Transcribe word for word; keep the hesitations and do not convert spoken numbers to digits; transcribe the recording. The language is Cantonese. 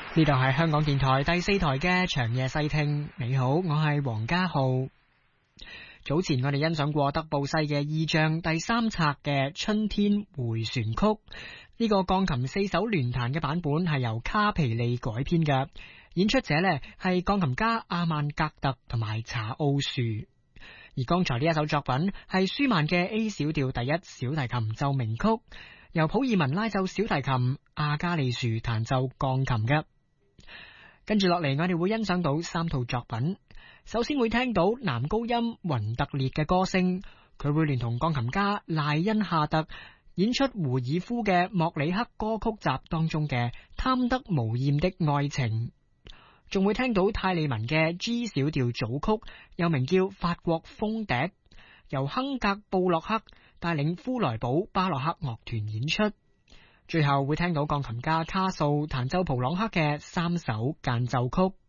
呢度係香港電台第四台嘅長夜細聽。你好，我係黃家浩。早前我哋欣賞過德布西嘅意象第三冊嘅春天回旋曲，呢、這個鋼琴四手聯彈嘅版本係由卡皮利改編嘅，演出者呢係鋼琴家阿曼格特同埋查奧樹。而剛才呢一首作品係舒曼嘅 A 小調第一小提琴奏鳴曲，由普爾文拉奏小提琴，阿加利樹彈奏鋼琴嘅。跟住落嚟，我哋會欣賞到三套作品。首先會聽到男高音雲特列嘅歌聲，佢會聯同鋼琴家賴恩夏特演出胡爾夫嘅莫里克歌曲集當中嘅貪得無厭的愛情。仲會聽到泰利文嘅 G 小調組曲，又名叫法國風笛，由亨格布洛克帶領夫萊堡巴洛克樂團演出。最後會聽到鋼琴家卡素彈奏普朗克嘅三首間奏曲。